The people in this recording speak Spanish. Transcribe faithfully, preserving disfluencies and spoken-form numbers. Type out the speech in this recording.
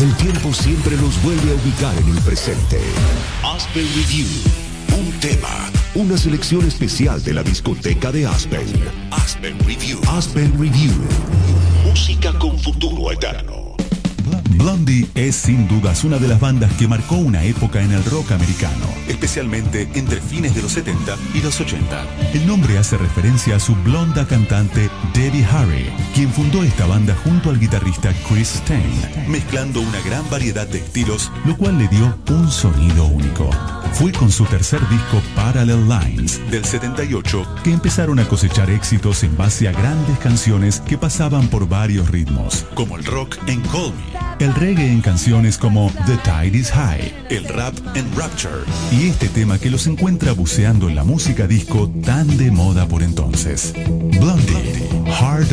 El tiempo siempre nos vuelve a ubicar en el presente. Aspen Review. Un tema. Una selección especial de la discoteca de Aspen. Aspen Review. Aspen Review. Música con futuro eterno. Blondie es sin dudas una de las bandas que marcó una época en el rock americano, especialmente entre fines de los setenta y los ochenta. El nombre hace referencia a su blonda cantante Debbie Harry, quien fundó esta banda junto al guitarrista Chris Stein, mezclando una gran variedad de estilos, lo cual le dio un sonido único. Fue con su tercer disco Parallel Lines del setenta y ocho que empezaron a cosechar éxitos en base a grandes canciones que pasaban por varios ritmos, como el rock en Call Me, el reggae en canciones como The Tide is High, el rap en Rapture y este tema que los encuentra buceando en la música disco tan de moda por entonces. Blondie, Hard